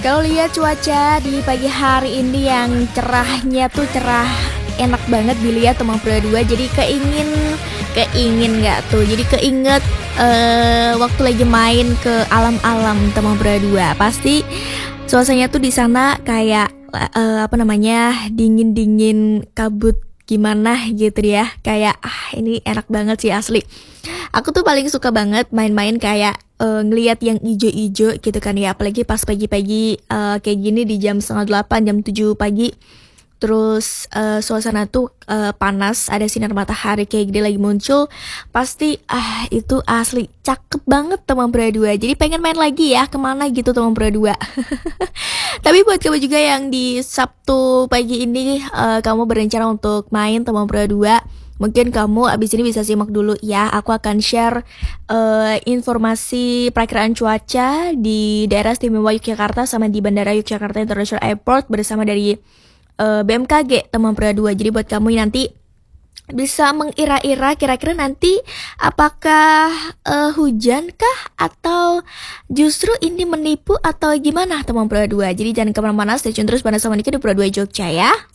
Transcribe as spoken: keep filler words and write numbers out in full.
Kalau lihat cuaca di pagi hari ini yang cerahnya tuh cerah enak banget dilihat teman Pro dua. Jadi keingin keingin nggak tuh? Jadi keinget uh, waktu lagi main ke alam-alam teman Pro dua. Pasti suasananya tuh di sana kayak uh, apa namanya dingin-dingin kabut gimana gitu ya. Kayak ah ini enak banget sih asli. Aku tuh paling suka banget main-main kayak uh, ngelihat yang ijo-ijo gitu kan ya. Apalagi pas pagi-pagi uh, kayak gini di jam setengah delapan, jam tujuh pagi. Terus uh, suasana tuh uh, panas, ada sinar matahari kayak gini lagi muncul. Pasti ah itu asli cakep banget teman Pro dua. Jadi pengen main lagi ya kemana gitu teman Pro dua. Tapi buat kamu juga yang di Sabtu pagi ini uh, kamu berencana untuk main teman Pro dua, mungkin kamu abis ini bisa simak dulu ya. Aku akan share uh, informasi perakiraan cuaca di daerah istimewa Yogyakarta sama di Bandara Yogyakarta International Airport bersama dari uh, B M K G teman Pro dua. Jadi buat kamu nanti bisa mengira-ira kira-kira nanti apakah uh, hujan kah atau justru ini menipu atau gimana teman Pro dua. Jadi jangan kemana-mana, stay tune terus pada sama Niki di Pro dua Jogja ya.